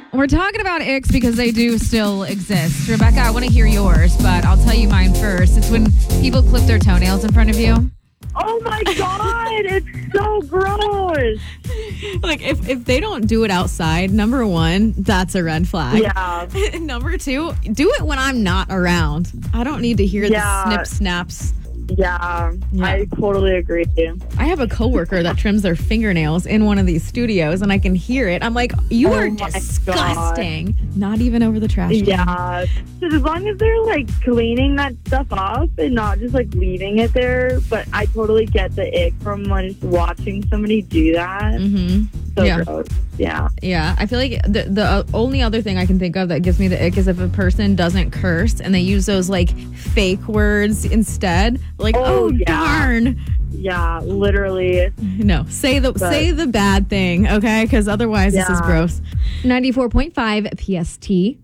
We're talking about icks because they do still exist. Rebecca, I want to hear yours, but I'll tell you mine first. It's when people clip their toenails in front of you. Oh my God, it's so gross. Like, if they don't do it outside, number one, that's a red flag. Yeah. Number two, do it when I'm not around. I don't need to hear the snip snaps. Yeah, I totally agree. I have a coworker that trims their fingernails in one of these studios, and I can hear it. I'm like, you are disgusting. God. Not even over the trash can. Yeah. So as long as they're like cleaning that stuff off and not just like leaving it there. But I totally get the ick from just watching somebody do that. Mm-hmm. So gross. Yeah. Yeah. I feel like the only other thing I can think of that gives me the ick is if a person doesn't curse and they use those like fake words instead. Like, darn. Yeah, literally. No, say the bad thing, okay? Because otherwise this is gross. 94.5 PST.